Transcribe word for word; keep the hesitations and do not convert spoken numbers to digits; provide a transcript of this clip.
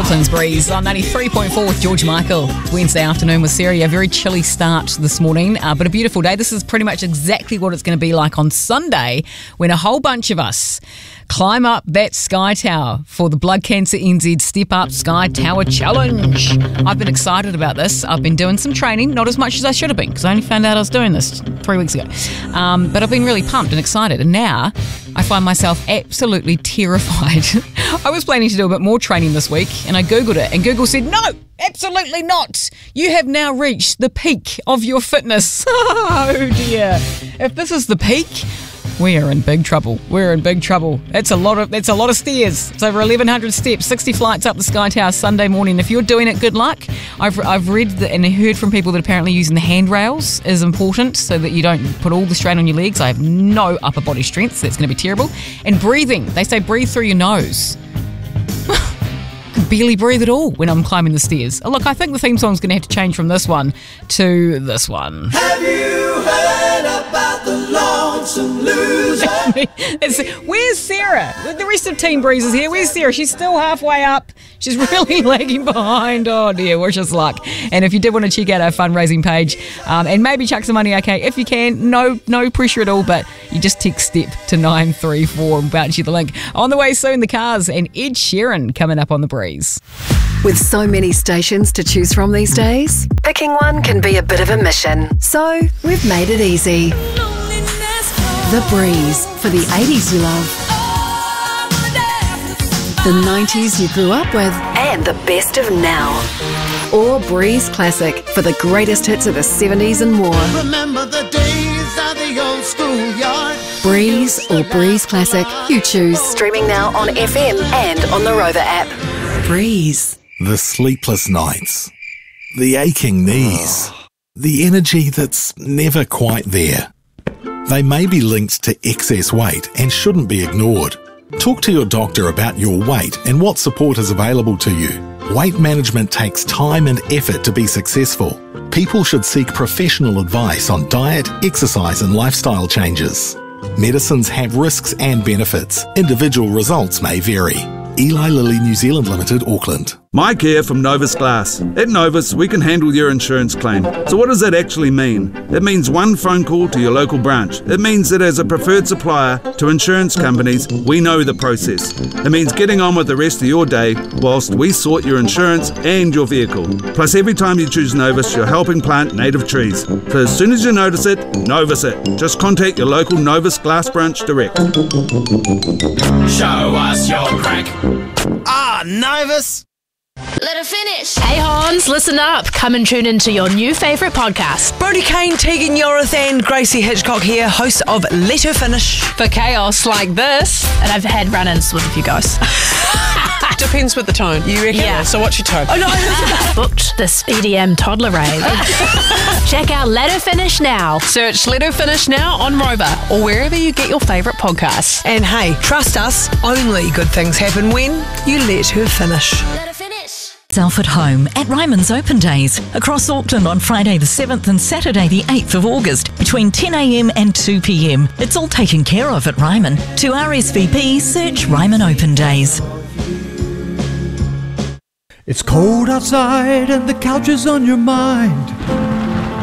Auckland's Breeze on ninety-three point four with George Michael. Wednesday afternoon with Sarah. A very chilly start this morning, uh, but a beautiful day. This is pretty much exactly what it's going to be like on Sunday when a whole bunch of us climb up that Sky Tower for the Blood Cancer N Z Step Up Sky Tower Challenge. I've been excited about this. I've been doing some training, not as much as I should have been, because I only found out I was doing this three weeks ago. Um, but I've been really pumped and excited, and now I find myself absolutely terrified. I was planning to do a bit more training this week, and I Googled it, and Google said, no, absolutely not. You have now reached the peak of your fitness. Oh dear. If this is the peak, we are in big trouble. We're in big trouble. It's a lot of that's a lot of stairs. It's over eleven hundred steps, sixty flights up the Sky Tower Sunday morning. If you're doing it, good luck. I've I've read the, and heard from people that apparently using the handrails is important so that you don't put all the strain on your legs. I have no upper body strength, so that's going to be terrible. And breathing. They say breathe through your nose. I can barely breathe at all when I'm climbing the stairs. Oh, look, I think the theme song's going to have to change from this one to this one. Have you heard about the lonesome loser? It's, where's Sarah? The rest of Team Breeze is here. Where's Sarah? She's still halfway up. She's really lagging behind. Oh dear, wish us luck. And if you did want to check out our fundraising page um, and maybe chuck some money, okay, if you can, no no pressure at all, but you just text STEP to nine three four and bounce you the link. On the way soon, the Cars and Ed Sheeran coming up on the Breeze. With so many stations to choose from these days, picking one can be a bit of a mission. So we've made it easy. The Breeze for the eighties you love, the nineties you grew up with, and the best of now. Or Breeze Classic for the greatest hits of the seventies and more. Remember the days of the old schoolyard. Breeze or Breeze Classic, you choose. Streaming now on F M and on the Rover app. Breeze. The sleepless nights, the aching knees, the energy that's never quite there. They may be linked to excess weight and shouldn't be ignored. Talk to your doctor about your weight and what support is available to you. Weight management takes time and effort to be successful. People should seek professional advice on diet, exercise and lifestyle changes. Medicines have risks and benefits. Individual results may vary. Eli Lilly New Zealand Limited, Auckland. Mike here from Novus Glass. At Novus, we can handle your insurance claim. So what does that actually mean? It means one phone call to your local branch. It means that as a preferred supplier to insurance companies, we know the process. It means getting on with the rest of your day whilst we sort your insurance and your vehicle. Plus, every time you choose Novus, you're helping plant native trees. So as soon as you notice it, Novus it. Just contact your local Novus Glass branch direct. Show us your crack. Ah, Novus. Let her finish. Hey Hans, listen up. Come and tune into your new favourite podcast. Brodie Kane, Tegan Yorath and Gracie Hitchcock here, hosts of Let Her Finish. For chaos like this. And I've had run-ins with a few guys. Depends with the tone, you reckon? Yeah. So what's your tone? Oh no, booked this E D M toddler rave. Check out Let Her Finish now. Search Let Her Finish now on Rover or wherever you get your favourite podcasts. And hey, trust us, only good things happen when you let her finish. Let her finish. Self at home at Ryman's Open Days across Auckland on Friday the seventh and Saturday the eighth of August between ten a m and two p m. It's all taken care of at Ryman. To R S V P, search Ryman Open Days. It's cold outside and the couch is on your mind.